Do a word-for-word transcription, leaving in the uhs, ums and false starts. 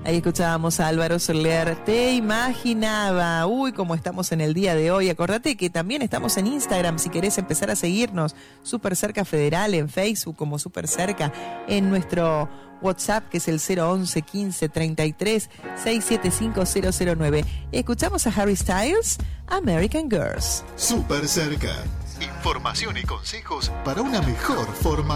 Ahí escuchábamos a Álvaro Soler. Te imaginaba. Uy, cómo estamos en el día de hoy. Acordate que también estamos en Instagram si querés empezar a seguirnos. Super Cerca Federal en Facebook como Super Cerca. En nuestro WhatsApp que es el cero once quince treinta y tres sesenta y siete cinco cero cero nueve. Escuchamos a Harry Styles, American Girls. Super Cerca. Información y consejos para una mejor forma.